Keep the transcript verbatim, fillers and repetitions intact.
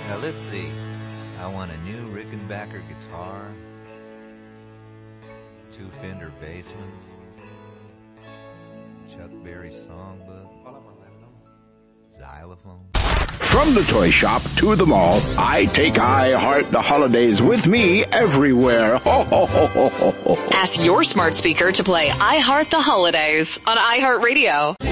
Now let's see. I want a new Rickenbacker guitar, two Fender Bassemans, Chuck Berry songbook, xylophone. From the toy shop to the mall, I take I Heart the Holidays with me everywhere. Ho, ho, ho, ho, ho, ho. Ask your smart speaker to play I Heart the Holidays on iHeartRadio.